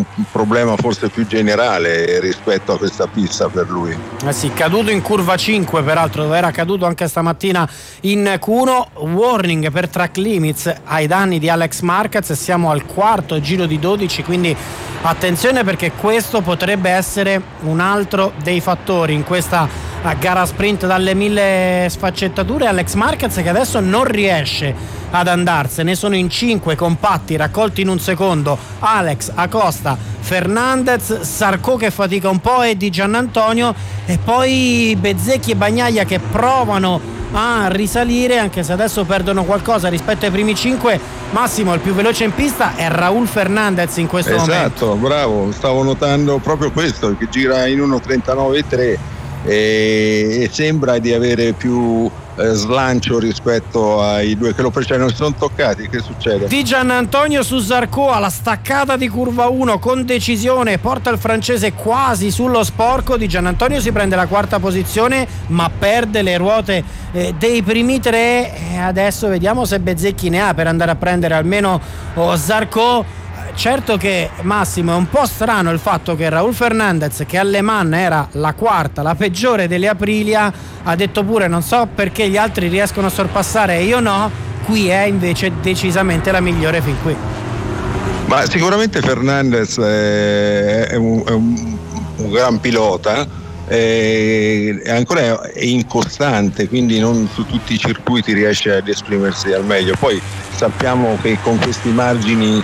problema forse più generale rispetto a questa pista per lui. Sì, caduto in curva 5 peraltro, dove era caduto anche stamattina in Q1. Warning per track limits ai danni di Alex Marquez, siamo al quarto giro di 12, quindi attenzione, perché questo potrebbe essere un altro dei fattori in questa gara sprint dalle 1000 sfaccettature. Alex Marquez che adesso non riesce ad andarsene, sono in 5 compatti raccolti in un secondo: Alex, Acosta, Fernandez, Zarco che fatica un po' e Di Giannantonio, e poi Bezzecchi e Bagnaia che provano a risalire, anche se adesso perdono qualcosa rispetto ai primi 5. Massimo, il più veloce in pista è Raúl Fernandez in questo momento. Esatto, bravo, stavo notando proprio questo, che gira in 1.39.3 e sembra di avere più slancio rispetto ai due che lo precedono. Si sono toccati, che succede? Di Giannantonio su Zarco alla staccata di curva 1 con decisione, porta il francese quasi sullo sporco. Di Giannantonio si prende la quarta posizione ma perde le ruote dei primi 3, e adesso vediamo se Bezzecchi ne ha per andare a prendere almeno Zarco. Certo che, Massimo, è un po' strano il fatto che Raúl Fernandez, che alle Man era la quarta, la peggiore delle Aprilia, ha detto pure non so perché gli altri riescono a sorpassare e io no, qui è invece decisamente la migliore fin qui. Ma sicuramente Fernandez è un gran pilota, ancora è incostante, quindi non su tutti i circuiti riesce ad esprimersi al meglio. Poi sappiamo che con questi margini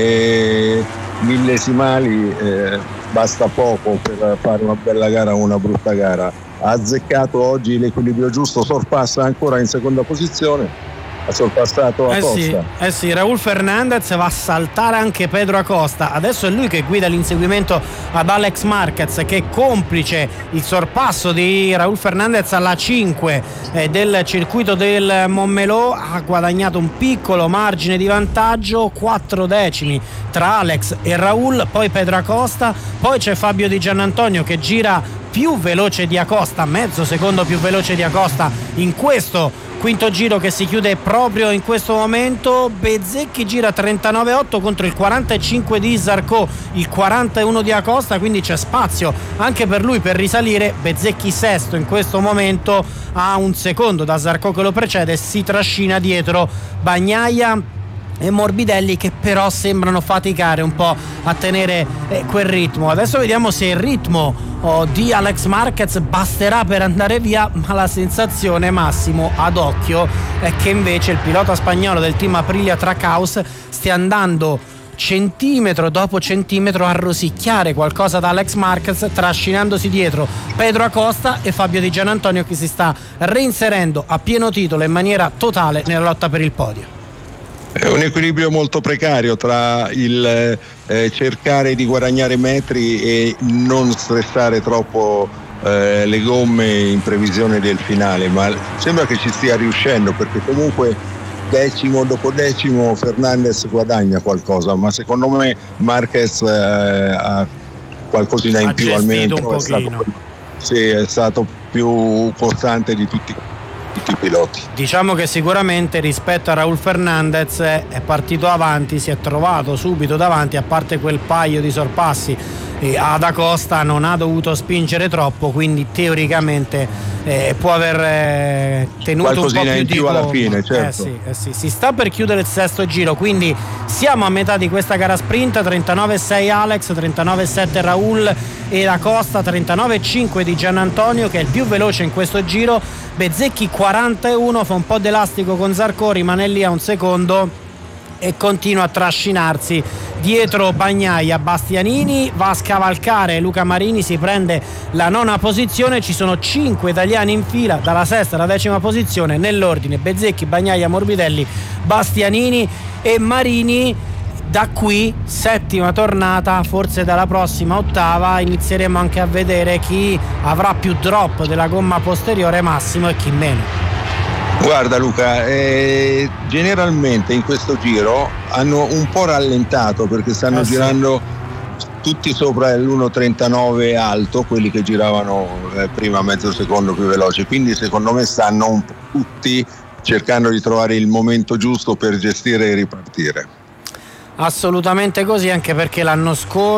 millesimali basta poco per fare una bella gara o una brutta gara. Ha azzeccato oggi l'equilibrio giusto, sorpassa ancora in seconda posizione, ha sorpassato Acosta. Sì, Raúl Fernandez va a saltare anche Pedro Acosta. Adesso è lui che guida l'inseguimento ad Alex Marquez, che è complice il sorpasso di Raúl Fernandez alla 5 del circuito del Montmeló. Ha guadagnato un piccolo margine di vantaggio, 4 decimi tra Alex e Raúl, poi Pedro Acosta, poi c'è Fabio Di Giannantonio che gira più veloce di Acosta, mezzo secondo più veloce di Acosta in questo quinto giro che si chiude proprio in questo momento. Bezzecchi gira 39,8 contro il 45 di Zarco, il 41 di Acosta, quindi c'è spazio anche per lui per risalire. Bezzecchi sesto in questo momento, a un secondo da Zarco che lo precede, si trascina dietro Bagnaia e Morbidelli, che però sembrano faticare un po' a tenere quel ritmo. Adesso vediamo se il ritmo di Alex Marquez basterà per andare via, ma la sensazione, Massimo, ad occhio è che invece il pilota spagnolo del team Aprilia Trackhouse stia andando centimetro dopo centimetro a rosicchiare qualcosa da Alex Marquez, trascinandosi dietro Pedro Acosta e Fabio Di Giannantonio, che si sta reinserendo a pieno titolo in maniera totale nella lotta per il podio. È un equilibrio molto precario tra il cercare di guadagnare metri e non stressare troppo le gomme in previsione del finale, ma sembra che ci stia riuscendo, perché comunque decimo dopo decimo Fernandez guadagna qualcosa, ma secondo me Marquez ha qualcosina in più, almeno è stato più costante di tutti i piloti. Diciamo che sicuramente rispetto a Raúl Fernandez è partito avanti, si è trovato subito davanti, a parte quel paio di sorpassi ad Acosta non ha dovuto spingere troppo, quindi teoricamente può aver tenuto qualcosina un po' più in di più gomma. alla fine, certo. Sì. Si sta per chiudere il sesto giro, quindi siamo a metà di questa gara sprint. 39,6 Alex, 39,7 Raúl e Acosta, 39,5 di Giannantonio, che è il più veloce in questo giro. Bezzecchi 41, fa un po' d'elastico con Zarco, rimane lì a un secondo e continua a trascinarsi dietro Bagnaia. Bastianini va a scavalcare Luca Marini, si prende la nona posizione. Ci sono 5 italiani in fila dalla sesta alla decima posizione nell'ordine: Bezzecchi, Bagnaia, Morbidelli, Bastianini e Marini. Da qui settima tornata, forse dalla prossima ottava inizieremo anche a vedere chi avrà più drop della gomma posteriore, Massimo, e chi meno. Guarda Luca, generalmente in questo giro hanno un po' rallentato, perché stanno girando tutti sopra l'1.39 alto, quelli che giravano prima mezzo secondo più veloce, quindi secondo me stanno un po' tutti cercando di trovare il momento giusto per gestire e ripartire. Assolutamente così, anche perché l'anno scorso